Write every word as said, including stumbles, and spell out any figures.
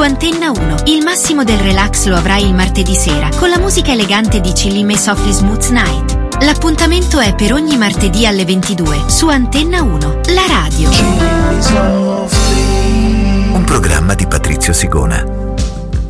su Antenna uno. Il massimo del relax lo avrai il martedì sera con la musica elegante di Chilli Me Softly Smooth Night. L'appuntamento è per ogni martedì alle ventidue su Antenna uno, la radio. Un programma di Patrizio Sigona.